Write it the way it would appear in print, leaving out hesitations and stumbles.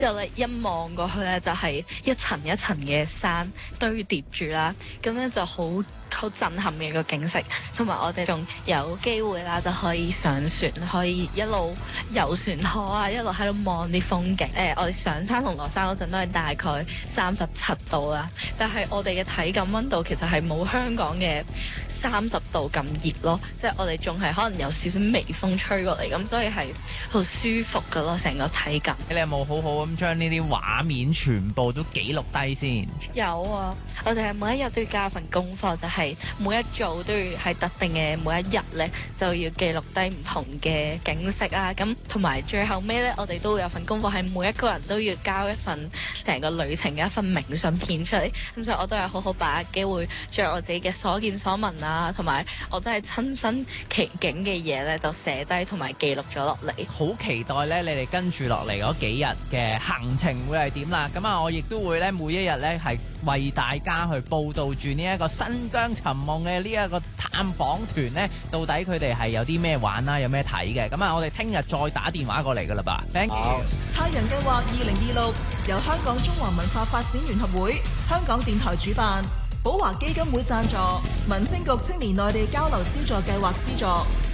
之後咧一望過去咧就係一層一層嘅山堆疊住啦，咁咧就好震撼嘅個景色，同埋我哋仲有機會啦，就可以上船，可以一路遊船河啊，一路喺度望啲風景。我哋上山同落山嗰陣都係大概37度啦，但係我哋嘅體感溫度其實係冇香港嘅30度咁熱咯，即係我哋仲係可能有少少微風吹過嚟，咁所以係好舒服噶咯，成個體感。 你有冇好好咁將呢啲畫面全部都記錄低先？ 有啊，我哋係每一日都要交份功課，就係每一組都要喺特定嘅每一日咧，就要記錄低唔同嘅景色啊。咁同埋最後尾咧，我哋都會有份功課，係每一個人都要交一份成個旅程嘅一份明信片出嚟。咁所以我都有好好把握機會，將我自己嘅所見所聞啊，同埋我真係親身其境嘅嘢咧，就寫低同埋記錄咗落嚟。 好期待咧，你哋跟住落嚟嗰幾日嘅行程會係點啦？咁啊，我亦都會咧每一日咧係為大家去報道住呢一個新疆尋夢嘅呢一個探訪團呢，到底佢哋係有啲咩玩啦，有咩睇嘅？咁啊，我哋聽日再打電話過嚟噶啦吧。Thank you。 太陽計劃2026由香港中華文化發展聯合會、香港電台主辦，寶華基金會贊助，民政局青年內地交流資助計劃資助。